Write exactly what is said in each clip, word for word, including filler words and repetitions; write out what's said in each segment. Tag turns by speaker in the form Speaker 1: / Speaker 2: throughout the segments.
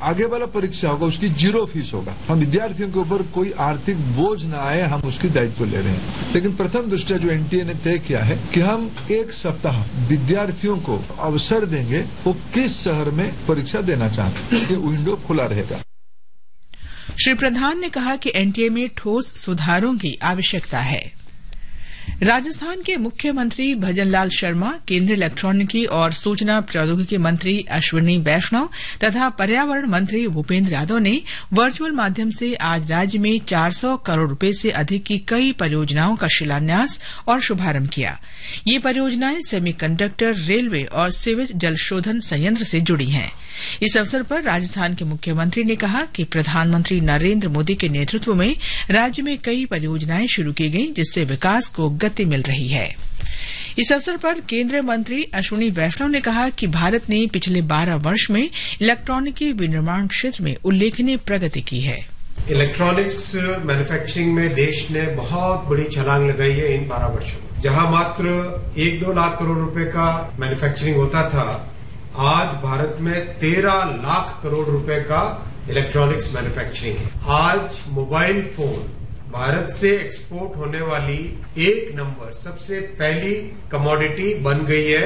Speaker 1: आगे वाला परीक्षा होगा उसकी जीरो फीस होगा। हम विद्यार्थियों के ऊपर कोई आर्थिक बोझ न आए, हम उसकी दायित्व ले रहे हैं। लेकिन प्रथम दृष्टया जो एनटीए ने तय किया है कि हम एक सप्ताह विद्यार्थियों को अवसर देंगे वो किस शहर में परीक्षा देना चाहते हैं, ये विंडो खुला रहेगा।
Speaker 2: श्री प्रधान ने कहा कि एनटीए में ठोस सुधारों की आवश्यकता है। राजस्थान के मुख्यमंत्री भजनलाल शर्मा, केंद्रीय इलेक्ट्रॉनिकी और सूचना प्रौद्योगिकी मंत्री अश्विनी वैष्णव तथा पर्यावरण मंत्री भूपेन्द्र यादव ने वर्चुअल माध्यम से आज राज्य में चार सौ करोड़ रुपए से अधिक की कई परियोजनाओं का शिलान्यास और शुभारंभ किया। ये परियोजनाएं सेमीकंडक्टर, रेलवे और सीवेज जल शोधन संयंत्र से जुड़ी हैं। इस अवसर पर राजस्थान के मुख्यमंत्री ने कहा कि प्रधानमंत्री नरेंद्र मोदी के नेतृत्व में राज्य में कई परियोजनाएं शुरू की गई, जिससे विकास को गति मिल रही है। इस अवसर पर केंद्रीय मंत्री अश्विनी वैष्णव ने कहा कि भारत ने पिछले बारह वर्ष में इलेक्ट्रॉनिकी विनिर्माण क्षेत्र में उल्लेखनीय प्रगति की है।
Speaker 3: इलेक्ट्रॉनिक्स मैन्युफैक्चरिंग में देश ने बहुत बड़ी छलांग लगाई है इन बारह वर्षों में। जहां मात्र एक दो लाख करोड़ रुपए का मैन्युफैक्चरिंग होता था, आज भारत में तेरह लाख करोड़ रुपए का इलेक्ट्रॉनिक्स मैन्युफैक्चरिंग है। आज मोबाइल फोन भारत से एक्सपोर्ट होने वाली एक नंबर सबसे पहली कमोडिटी बन गई है।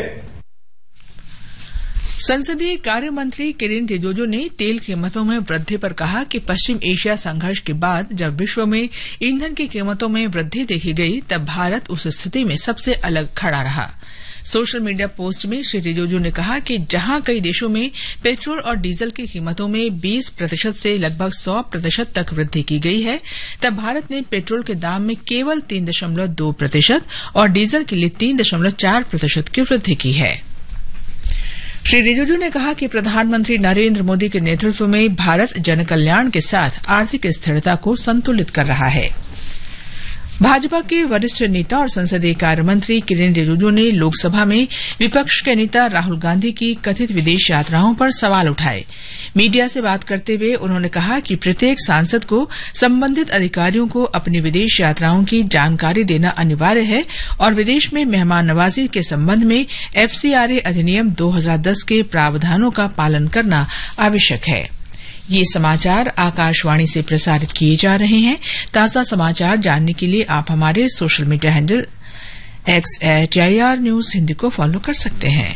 Speaker 2: संसदीय कार्य मंत्री किरेन रिजिजू ने तेल कीमतों में वृद्धि पर कहा कि पश्चिम एशिया संघर्ष के बाद जब विश्व में ईंधन की कीमतों में वृद्धि देखी गई, तब भारत उस स्थिति में सबसे अलग खड़ा रहा। सोशल मीडिया पोस्ट में श्री रिजिजू ने कहा कि जहां कई देशों में पेट्रोल और डीजल की कीमतों में बीस प्रतिशत से लगभग सौ प्रतिशत तक वृद्धि की गई है, तब भारत ने पेट्रोल के दाम में केवल तीन दशमलव दो प्रतिशत और डीजल के लिए तीन दशमलव चार प्रतिशत की वृद्धि की है। श्री रिजिजू ने कहा कि प्रधानमंत्री नरेंद्र मोदी के नेतृत्व में भारत जनकल्याण के साथ आर्थिक स्थिरता को संतुलित कर रहा है। भाजपा के वरिष्ठ नेता और संसदीय कार्य मंत्री किरेन रिजिजू ने लोकसभा में विपक्ष के नेता राहुल गांधी की कथित विदेश यात्राओं पर सवाल उठाए। मीडिया से बात करते हुए उन्होंने कहा कि प्रत्येक सांसद को संबंधित अधिकारियों को अपनी विदेश यात्राओं की जानकारी देना अनिवार्य है और विदेश में मेहमान नवाजी के संबंध में एफसीआरए अधिनियम दो हज़ार दस के प्रावधानों का पालन करना आवश्यक है। ये समाचार आकाशवाणी से प्रसारित किए जा रहे हैं। ताजा समाचार जानने के लिए आप हमारे social media handle x eight AIR news Hindi को फॉलो कर सकते हैं।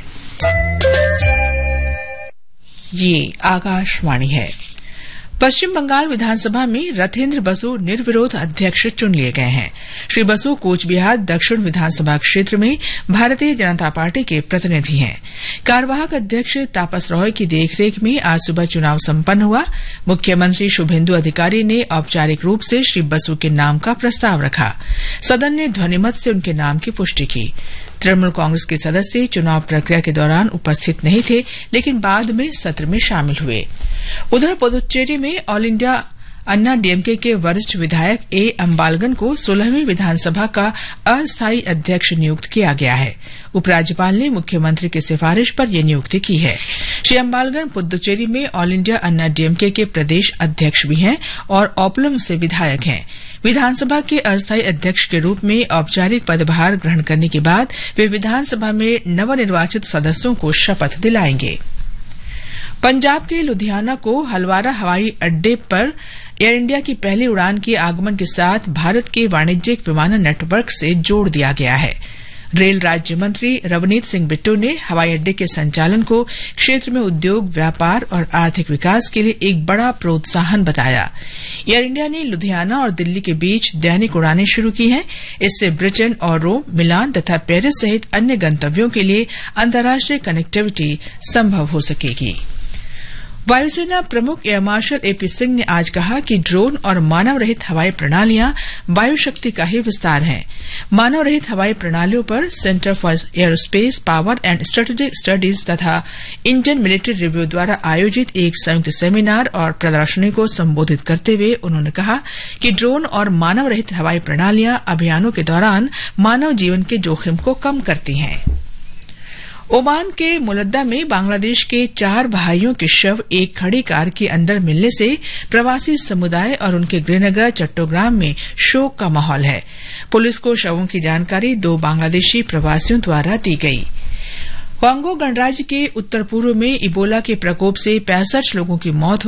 Speaker 2: ये आकाशवाणी है। पश्चिम बंगाल विधानसभा में रथेंद्र बसु निर्विरोध अध्यक्ष चुन लिए गए हैं। श्री बसु कोच बिहार दक्षिण विधानसभा क्षेत्र में भारतीय जनता पार्टी के प्रतिनिधि हैं। कार्यवाहक अध्यक्ष तापस रॉय की देखरेख में आज सुबह चुनाव संपन्न हुआ। मुख्यमंत्री शुभेंदु अधिकारी ने औपचारिक रूप से श्री बसु के नाम का प्रस्ताव रखा। सदन ने ध्वनिमत से उनके नाम की पुष्टि की। तृणमूल कांग्रेस के सदस्य चुनाव प्रक्रिया के दौरान उपस्थित नहीं थे, लेकिन बाद में सत्र में शामिल हुए। उधर पुदुचेरी में ऑल इंडिया अन्ना डीएमके के वरिष्ठ विधायक ए अम्बालगन को सोलहवीं विधानसभा का अस्थायी अध्यक्ष नियुक्त किया गया है। उपराज्यपाल ने मुख्यमंत्री की सिफारिश पर यह नियुक्ति की है। श्री अम्बालगन पुदुचेरी में ऑल इंडिया अन्ना डीएमके के प्रदेश अध्यक्ष भी हैं और ओपलम से विधायक हैं। विधानसभा के अस्थायी अध्यक्ष के रूप में औपचारिक पदभार ग्रहण करने के बाद वे विधानसभा में नवनिर्वाचित सदस्यों को शपथ दिलाएंगे। पंजाब के लुधियाना को हलवारा हवाई अड्डे पर एयर इंडिया की पहली उड़ान के आगमन के साथ भारत के वाणिज्यिक विमानन नेटवर्क से जोड़ दिया गया है। रेल राज्य मंत्री रवनीत सिंह बिट्टू ने हवाई अड्डे के संचालन को क्षेत्र में उद्योग, व्यापार और आर्थिक विकास के लिए एक बड़ा प्रोत्साहन बताया। एयर इंडिया ने लुधियाना और दिल्ली के बीच दैनिक उड़ानें शुरू की हैं। इससे ब्रिटेन और रोम, मिलान तथा पेरिस सहित अन्य गंतव्यों के लिए अंतर्राष्ट्रीय कनेक्टिविटी संभव हो सकेगी। वायुसेना प्रमुख एयर मार्शल एपी सिंह ने आज कहा कि ड्रोन और मानव रहित हवाई प्रणालियां वायु शक्ति का ही विस्तार हैं। मानव रहित हवाई प्रणालियों पर centre for aerospace power and strategic studies तथा इंडियन मिलिट्री रिव्यू द्वारा आयोजित एक संयुक्त सेमिनार और प्रदर्शनी को संबोधित करते हुए उन्होंने कहा कि ड्रोन और मानव रहित हवाई प्रणालियां अभियानों के दौरान मानव जीवन के जोखिम को कम करती हैं। ओमान के मुलद्दा में बांग्लादेश के चार भाइयों के शव एक खड़ी कार के अंदर मिलने से प्रवासी समुदाय और उनके गृहनगर चट्टोग्राम में शोक का माहौल है। पुलिस को शवों की जानकारी दो बांग्लादेशी प्रवासियों द्वारा दी गई। कांगो गणराज्य के उत्तर पूर्व में इबोला के प्रकोप से पैंसठ लोगों की मौत